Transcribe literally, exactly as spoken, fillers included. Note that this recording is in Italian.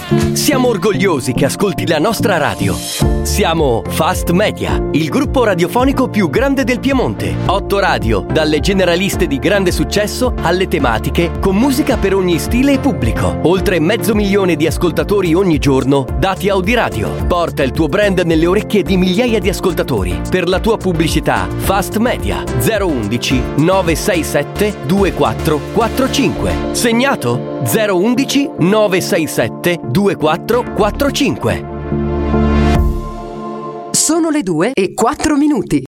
Siamo orgogliosi che ascolti la nostra radio. Siamo Fast Media, il gruppo radiofonico più grande del Piemonte. Otto radio, dalle generaliste di grande successo alle tematiche, con musica per ogni stile e pubblico. Oltre mezzo milione di ascoltatori ogni giorno, dati Audiradio. Porta il tuo brand nelle orecchie di migliaia di ascoltatori. Per la tua pubblicità, Fast Media zero undici nove sei sette due quattro quattro cinque. Segnato? zero undici nove sei sette due quattro quattro cinque. Sono le due e quattro minuti.